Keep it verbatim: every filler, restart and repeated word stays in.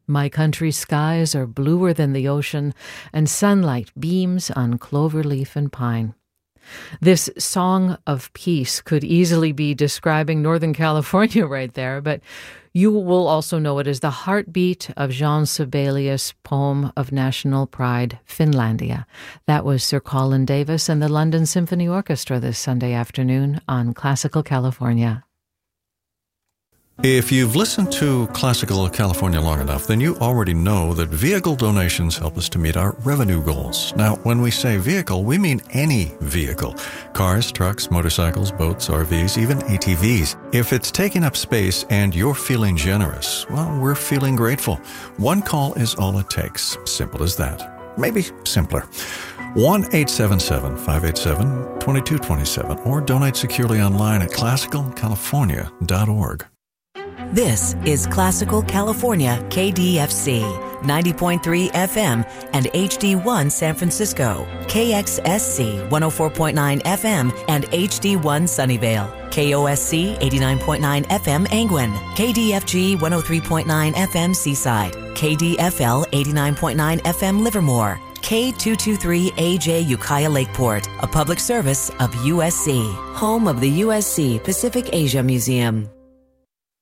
My country skies are bluer than the ocean, and sunlight beams on clover leaf and pine. This song of peace could easily be describing Northern California right there, but you will also know it as the heartbeat of Jean Sibelius' poem of national pride, Finlandia. That was Sir Colin Davis and the London Symphony Orchestra this Sunday afternoon on Classical California. If you've listened to Classical California long enough, then you already know that vehicle donations help us to meet our revenue goals. Now, when we say vehicle, we mean any vehicle. Cars, trucks, motorcycles, boats, R Vs, even A T Vs. If it's taking up space and you're feeling generous, well, we're feeling grateful. One call is all it takes. Simple as that. Maybe simpler. one eight seven seven, five eight seven, two two two seven or donate securely online at classical california dot org. This is Classical California K D F C, ninety point three F M and H D one San Francisco, K X S C one oh four point nine F M and H D one Sunnyvale, K O S C eighty-nine point nine F M Angwin, K D F G one oh three point nine F M Seaside, K D F L eighty-nine point nine F M Livermore, K two twenty-three A J Ukiah Lakeport, a public service of U S C, home of the U S C Pacific Asia Museum.